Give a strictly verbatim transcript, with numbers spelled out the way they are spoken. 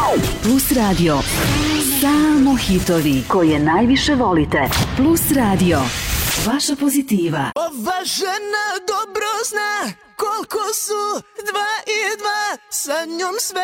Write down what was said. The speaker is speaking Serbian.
Plus Radio. Samo hitovi koje najviše volite. Plus Radio. Vaša pozitiva. Ova žena dobro zna koliko su dva i dva, sa njom sve